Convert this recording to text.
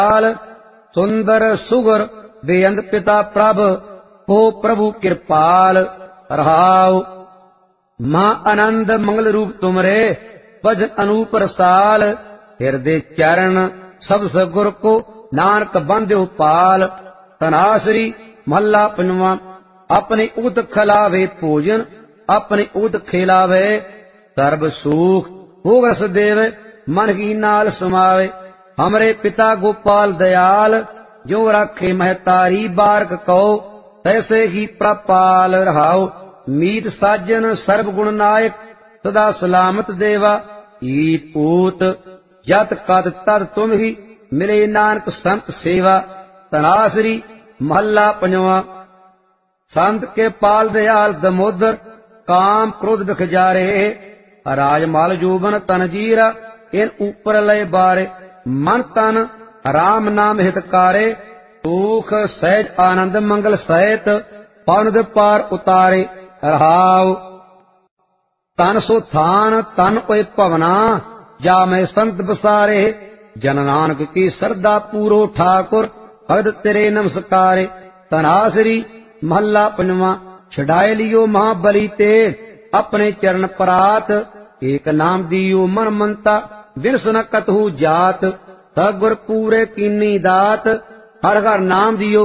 सुंदर सुगर बेअंत पिता प्रभ हो प्रभु कृपाल। रहाउ मां आनंद मंगल रूप तुमरे भजन अनूप रसाल। हृदय चरण सब सगुर को नानक बंध्यो पाल। तनासरी महला पंजवा। अपने उद खिलावे भोजन अपने उद खिलावे। सर्ब सुख भोग रस देव मन की नाल समावे। हमरे पिता गोपाल दयाल जो राखे महतारी बारक कहो तैसे ही प्रपाल। रहाओ मीत साजन सर्व गुण नायक सदा सलामत देवा। ईत ऊत जत कद तद तुम ही मिले नानक संत सेवा। तनासरी महला पंजवा। संत के पाल दयाल दमोदर काम क्रोध बिख जारे। राजमाल जोबन तन जीरा इन ऊपर लय बारे। मन तन राम नाम हितकारे सुख सहज आनंद मंगल सहित पवनद पार उतारे। रहाउ तन सो थान तन ओए भवना जा मैं संत बसारे। जन नानक की सरदा पूरो ठाकुर भगत तेरे नमस्कारे। तनासरी महला पंजवा। छड़ाए लियो महाबली ते अपने चरण परात। एक नाम दियो मन मनता बिरस न कतहु जात। सगुर पूरे कीनी दात हर हर नाम दियो